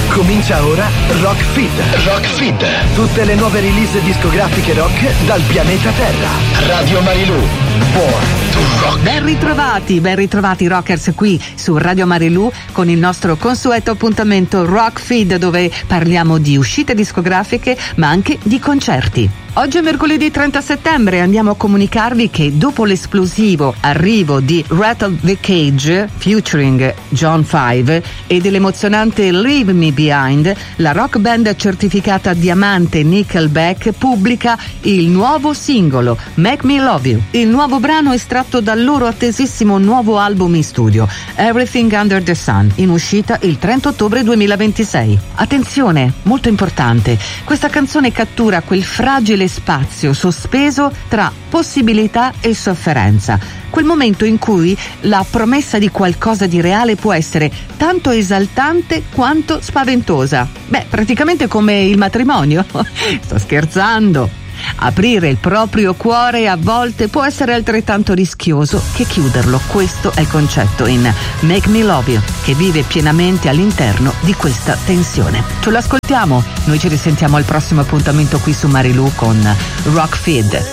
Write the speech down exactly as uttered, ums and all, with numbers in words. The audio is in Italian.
Comincia ora Rock Feed. Rock Feed. Tutte le nuove release discografiche rock dal pianeta Terra. Radio Marilù. Born to Rock. Ben ritrovati, ben ritrovati rockers qui su Radio Marilù con il nostro consueto appuntamento Rock Feed, dove parliamo di uscite discografiche ma anche di concerti. Oggi è mercoledì trenta settembre e andiamo a comunicarvi che dopo l'esplosivo arrivo di Rattle the Cage featuring John Five e dell'emozionante Leave Me Behind, la rock band certificata diamante Nickelback pubblica il nuovo singolo Make Me Love You. Il nuovo brano è estratto dal loro attesissimo nuovo album in studio Everything Under the Sun, in uscita il trenta ottobre duemilaventisei. Attenzione, molto importante, questa canzone cattura quel fragile spazio sospeso tra possibilità e sofferenza, quel momento in cui la promessa di qualcosa di reale può essere tanto esaltante quanto spaventosa. Beh, praticamente come il matrimonio. Sto scherzando. Aprire il proprio cuore a volte può essere altrettanto rischioso che chiuderlo. Questo è il concetto in Make Me Love You, che vive pienamente all'interno di questa tensione. Ce lo ascoltiamo, noi ci risentiamo al prossimo appuntamento qui su Marilù con Rock Feed.